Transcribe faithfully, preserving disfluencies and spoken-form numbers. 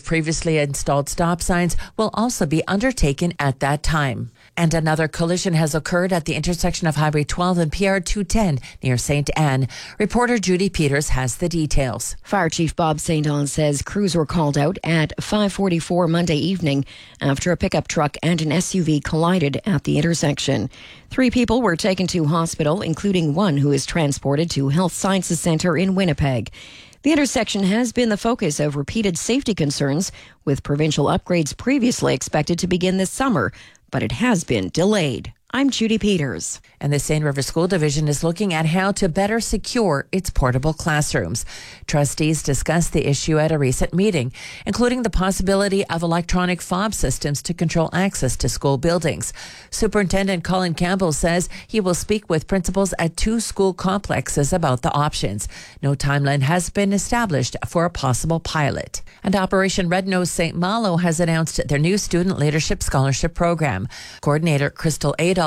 previously installed stop signs will also be undertaken at that time. And another collision has occurred at the intersection of Highway twelve and P R two ten near Saint Anne. Reporter Judy Peters has the details. Fire Chief Bob Saint Anne says crews were called out at five forty-four Monday evening after a pickup truck and an S U V collided at the intersection. Three people were taken to hospital, including one who is transported to Health Sciences Centre in Winnipeg. The intersection has been the focus of repeated safety concerns, with provincial upgrades previously expected to begin this summer, but it has been delayed. I'm Judy Peters. And the Seine River School Division is looking at how to better secure its portable classrooms. Trustees discussed the issue at a recent meeting, including the possibility of electronic fob systems to control access to school buildings. Superintendent Colin Campbell says he will speak with principals at two school complexes about the options. No timeline has been established for a possible pilot. And Operation Red Nose Saint Malo has announced their new Student Leadership Scholarship Program. Coordinator Crystal Adol